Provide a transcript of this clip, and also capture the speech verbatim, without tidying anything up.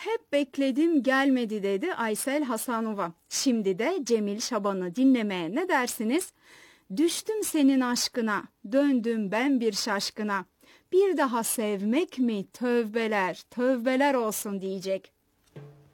Hep bekledim gelmedi dedi Aysel Hasanova. Şimdi de Cemil Şaban'ı dinlemeye ne dersiniz? Düştüm senin aşkına, döndüm ben bir şaşkına. Bir daha sevmek mi tövbeler, tövbeler olsun diyecek.